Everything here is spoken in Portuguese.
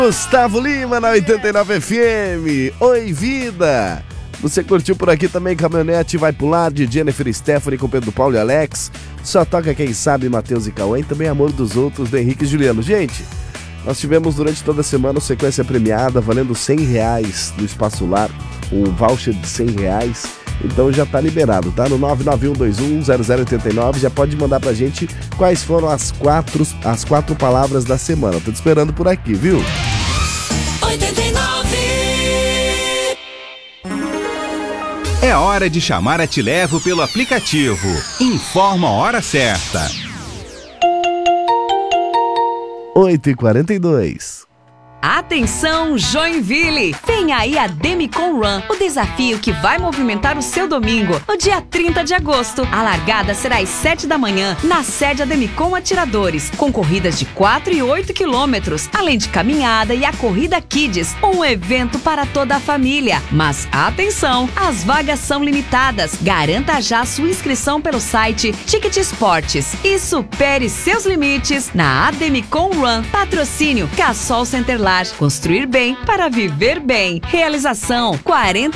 Gustavo Lima na 89 FM. Oi, vida! Você curtiu por aqui também Caminhonete Vai Pular, de Jennifer Stephanie com Pedro Paulo e Alex. Só toca quem sabe, Matheus e Cauã. E também Amor dos Outros, de Henrique e Juliano. Gente, nós tivemos durante toda a semana uma sequência premiada valendo R$100 no Espaço Lar, um voucher de R$100. Então já tá liberado, tá? No 991210089 já pode mandar pra gente quais foram as quatro palavras da semana. Tô te esperando por aqui, viu? 89. É hora de chamar a Te Levo pelo aplicativo. Informa a hora certa. 8h42. Atenção, Joinville! Vem aí a Demicon Run, o desafio que vai movimentar o seu domingo, no dia 30 de agosto. A largada será às 7 da manhã, na sede Demicon Atiradores, com corridas de 4 e 8 quilômetros, além de caminhada e a Corrida Kids, um evento para toda a família. Mas atenção, as vagas são limitadas. Garanta já sua inscrição pelo site Ticket Esportes e supere seus limites na Ademicon Run. Patrocínio Cassol Centerlar. Construir bem para viver bem. Realização 40